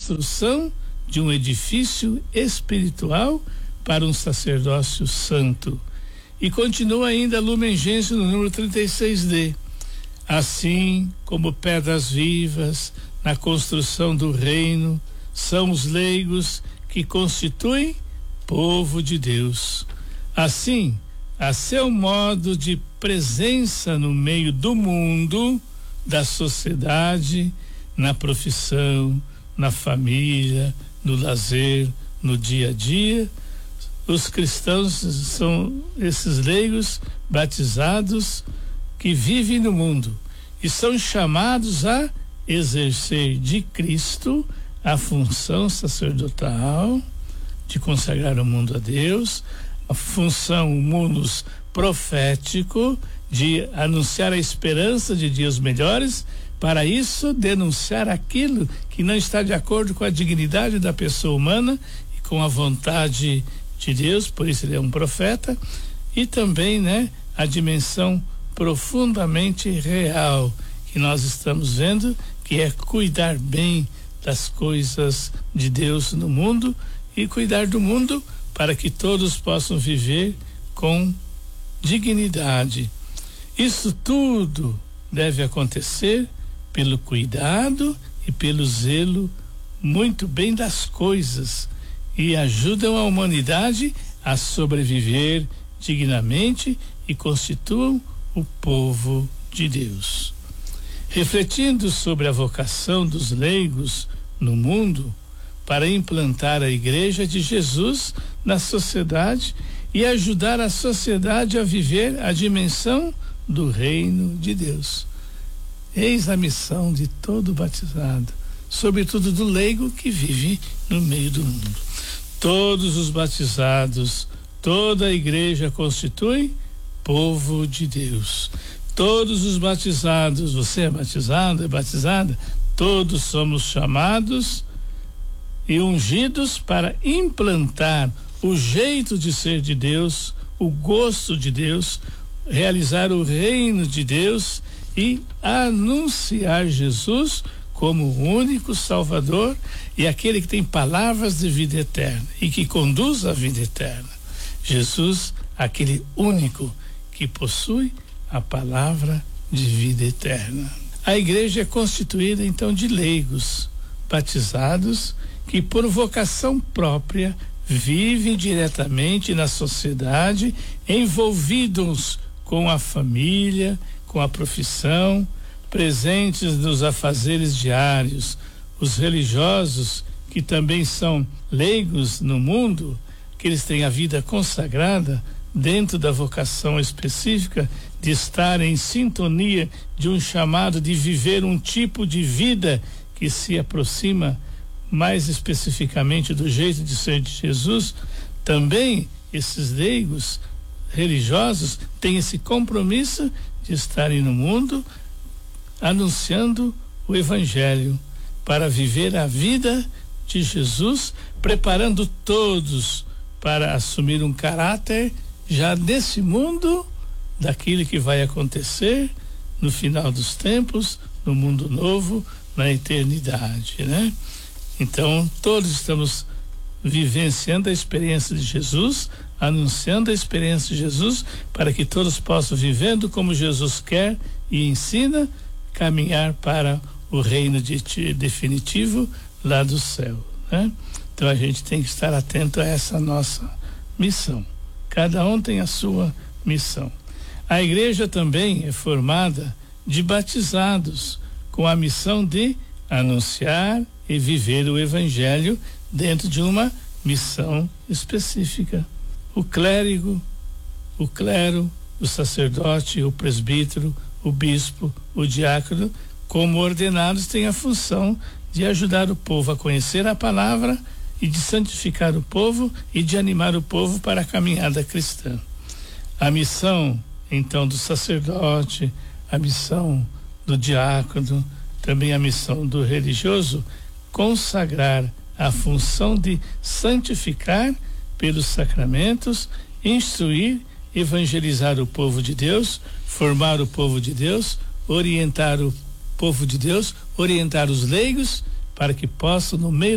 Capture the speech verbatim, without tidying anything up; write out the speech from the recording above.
construção de um edifício espiritual para um sacerdócio santo. E continua ainda Lumen Gentium no número trinta e seis D. Assim como pedras vivas na construção do reino, são os leigos que constituem povo de Deus. Assim, a seu modo de presença no meio do mundo, da sociedade, na profissão, na família, no lazer, no dia a dia, os cristãos são esses leigos batizados que vivem no mundo e são chamados a exercer de Cristo a função sacerdotal de consagrar o mundo a Deus, a função munus profético de anunciar a esperança de dias melhores, para isso denunciar aquilo que não está de acordo com a dignidade da pessoa humana e com a vontade de Deus, por isso ele é um profeta, e também, né, a dimensão profundamente real que nós estamos vendo, que é cuidar bem das coisas de Deus no mundo e cuidar do mundo para que todos possam viver com dignidade. Isso tudo deve acontecer pelo cuidado e pelo zelo muito bem das coisas, e ajudam a humanidade a sobreviver dignamente e constituam o povo de Deus. Refletindo sobre a vocação dos leigos no mundo para implantar a Igreja de Jesus na sociedade e ajudar a sociedade a viver a dimensão do reino de Deus. Eis a missão de todo batizado, sobretudo do leigo que vive no meio do mundo. Todos os batizados, toda a igreja constitui povo de Deus. Todos os batizados, você é batizado, é batizada, todos somos chamados e ungidos para implantar o jeito de ser de Deus, o gosto de Deus, realizar o reino de Deus e anunciar Jesus como o único Salvador e aquele que tem palavras de vida eterna e que conduz à vida eterna. Jesus, aquele único que possui a palavra de vida eterna. A igreja é constituída então de leigos batizados que por vocação própria vivem diretamente na sociedade, envolvidos com a família, com a profissão, presentes nos afazeres diários. Os religiosos, que também são leigos no mundo, que eles têm a vida consagrada dentro da vocação específica de estar em sintonia de um chamado de viver um tipo de vida que se aproxima mais especificamente do jeito de ser de Jesus. Também esses leigos religiosos têm esse compromisso de estarem no mundo anunciando o Evangelho para viver a vida de Jesus, preparando todos para assumir um caráter já nesse mundo daquilo que vai acontecer no final dos tempos, no mundo novo, na eternidade, né? Então, todos estamos vivenciando a experiência de Jesus, anunciando a experiência de Jesus, para que todos possam, vivendo como Jesus quer e ensina, caminhar para o reino de, de, definitivo lá do céu, né? Então a gente tem que estar atento a essa nossa missão. Cada um tem a sua missão. A igreja também é formada de batizados com a missão de anunciar e viver o Evangelho dentro de uma missão específica. O clérigo, o clero, o sacerdote, o presbítero, o bispo, o diácono, como ordenados, têm a função de ajudar o povo a conhecer a palavra e de santificar o povo e de animar o povo para a caminhada cristã. A missão, então, do sacerdote, a missão do diácono, também a missão do religioso, consagrar a função de santificar pelos sacramentos, instruir, evangelizar o povo de Deus, formar o povo de Deus, orientar o povo de Deus, orientar os leigos para que possam, no meio